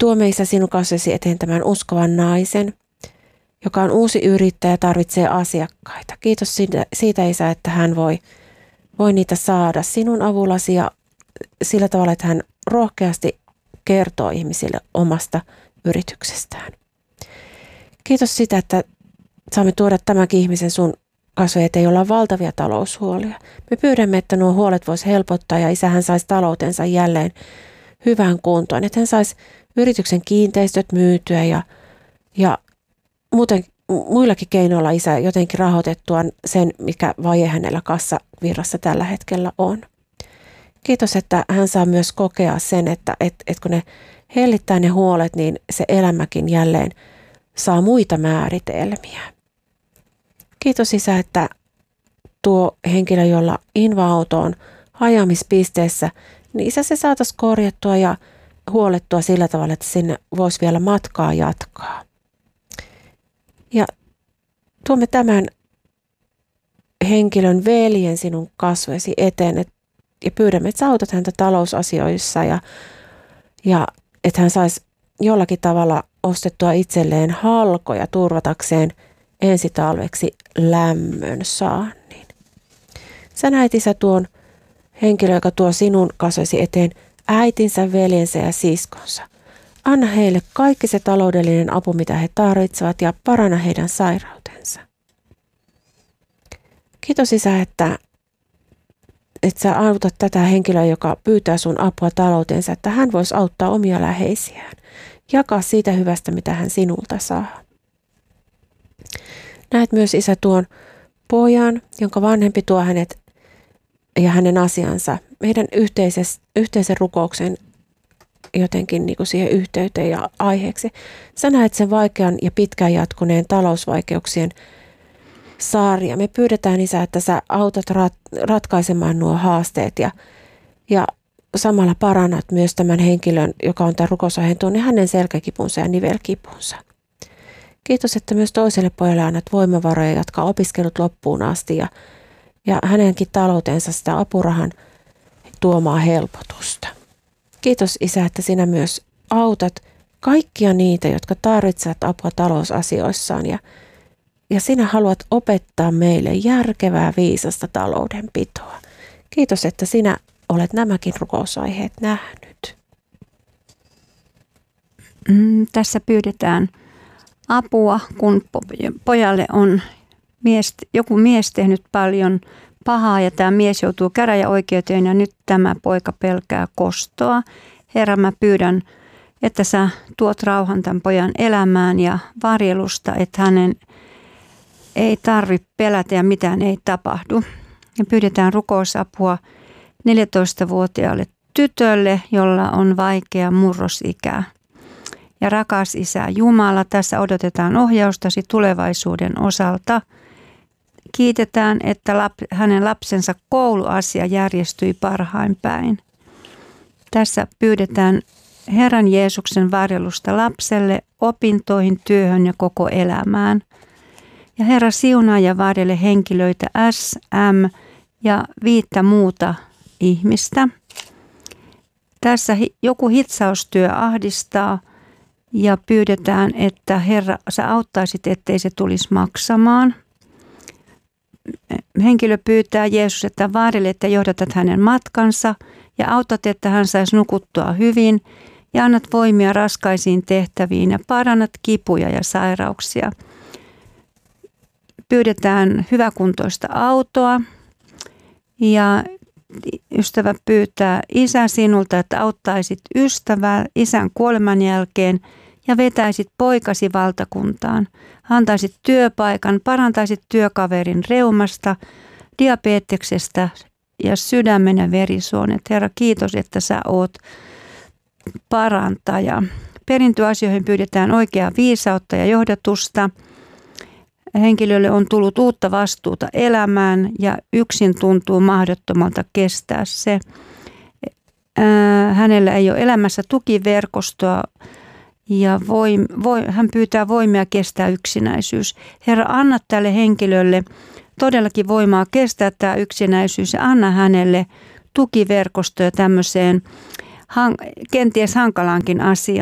tuomme Isä sinun kasvoisi eteen tämän uskovan naisen, joka on uusi yrittäjä ja tarvitsee asiakkaita. Kiitos siitä Isä, että hän voi niitä saada sinun avullasi ja sillä tavalla, että hän rohkeasti kertoo ihmisille omasta yrityksestään. Kiitos sitä, että saamme tuoda tämänkin ihmisen sun kasvojen eteen, jolla on valtavia taloushuolia. Me pyydämme, että nuo huolet voisi helpottaa ja Isä hän saisi taloutensa jälleen hyvään kuntoon. Että hän saisi yrityksen kiinteistöt myytyä ja muuten muillakin keinoilla Isä jotenkin rahoitettua sen, mikä vaje hänellä kassavirrassa tällä hetkellä on. Kiitos, että hän saa myös kokea sen, että kun ne hellittää ne huolet, niin se elämäkin jälleen saa muita määritelmiä. Kiitos Isä, että tuo henkilö, jolla inva-auto on hajaamispisteessä, niin Isä se saataisiin korjattua ja huolettua sillä tavalla, että sinne voisi vielä matkaa jatkaa. Ja tuomme tämän henkilön veljen sinun kasvoisi eteen ja pyydämme, että sä autat häntä talousasioissa ja että hän saisi jollakin tavalla ostettua itselleen halkoja turvatakseen ensi talveksi lämmön saannin. Sä näet Isä tuon henkilön, joka tuo sinun kasvoisi eteen äitinsä, veljensä ja siskonsa. Anna heille kaikki se taloudellinen apu, mitä he tarvitsevat ja paranna heidän sairautensa. Kiitos Isä, että sä autat tätä henkilöä, joka pyytää sun apua taloutensa, että hän voisi auttaa omia läheisiään. Jakaa siitä hyvästä, mitä hän sinulta saa. Näet myös Isä tuon pojan, jonka vanhempi tuo hänet ja hänen asiansa meidän yhteisen rukouksen jotenkin niin kuin siihen yhteyteen ja aiheeksi. Sä näet sen vaikean ja pitkään jatkuneen talousvaikeuksien saaria. Me pyydetään Isä, että sä autat ratkaisemaan nuo haasteet ja samalla parannat myös tämän henkilön, joka on tämän rukousaiheen tuon, niin hänen selkäkipunsa ja nivelkipunsa. Kiitos, että myös toiselle pojalle annat voimavaroja jatkaa opiskelut loppuun asti ja hänenkin taloutensa sitä apurahan tuomaa helpotusta. Kiitos Isä, että sinä myös autat kaikkia niitä, jotka tarvitsevat apua talousasioissaan ja sinä haluat opettaa meille järkevää viisasta taloudenpitoa. Kiitos, että sinä olet nämäkin rukousaiheet nähnyt. Tässä pyydetään apua, kun pojalle on joku mies tehnyt paljon pahaa ja tämä mies joutuu käräjäoikeuteen ja nyt tämä poika pelkää kostoa. Herra, mä pyydän, että sä tuot rauhan tämän pojan elämään ja varjelusta, että hänen ei tarvitse pelätä ja mitään ei tapahdu. Ja pyydetään rukousapua 14-vuotiaalle tytölle, jolla on vaikea murrosikä. Ja rakas Isä Jumala, tässä odotetaan ohjaustasi tulevaisuuden osalta. Kiitetään, että hänen lapsensa kouluasia järjestyi parhain päin. Tässä pyydetään Herran Jeesuksen varjelusta lapselle, opintoihin, työhön ja koko elämään. Ja Herra siunaa ja varjele henkilöitä S, M ja 5 muuta ihmistä. Tässä joku hitsaustyö ahdistaa ja pyydetään, että Herra, sä auttaisit, ettei se tulisi maksamaan. Henkilö pyytää Jeesus, että varjele, että johdatat hänen matkansa ja autat, että hän saisi nukuttua hyvin ja annat voimia raskaisiin tehtäviin ja parannat kipuja ja sairauksia. Pyydetään hyväkuntoista autoa ja ystävä pyytää Isä sinulta, että auttaisit ystävää isän kuoleman jälkeen ja vetäisit poikasi valtakuntaan. Antaisit työpaikan, parantaisit työkaverin reumasta, diabeteksestä ja sydämen ja verisuonet. Herra, kiitos, että sä oot parantaja. Perintöasioihin pyydetään oikeaa viisautta ja johdatusta. Henkilölle on tullut uutta vastuuta elämään ja yksin tuntuu mahdottomalta kestää se. Hänellä ei ole elämässä tukiverkostoa ja hän pyytää voimia kestää yksinäisyys. Herra, anna tälle henkilölle todellakin voimaa kestää tämä yksinäisyys ja anna hänelle tukiverkostoja tämmöiseen kenties hankalaankin asiaan.